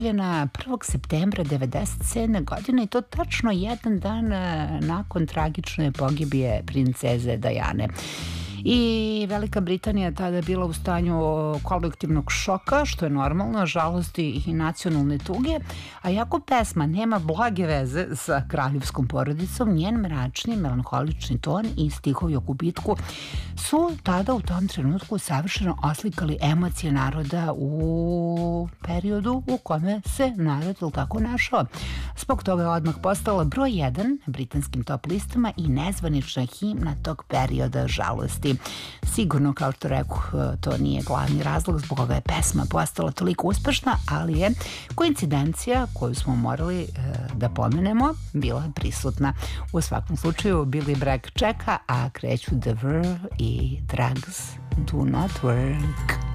na 1. septembra 1997. godine i to tačno jedan dan nakon tragične pogibije princeze Dajane. I Velika Britanija je tada bila u stanju kolektivnog šoka, što je normalno, žalosti i nacionalne tuge, a jako pesma nema blage veze sa kraljevskom porodicom, njen mračni, melanholični ton i stihovi o gubitku su tada u tom trenutku savršeno oslikali emocije naroda u periodu u kome se narod tako našao. Zbog toga je odmah postala broj 1 na britanskim top listama i nezvanična himna tog perioda žalosti. Sigurno, kao što reku, to nije glavni razlog zbog koga je pesma postala toliko uspešna, ali je koincidencija koju smo morali da pomenemo bila prisutna. U svakom slučaju Billy Bragg čeka, a kreću The Verve i Drugs Do Not Work.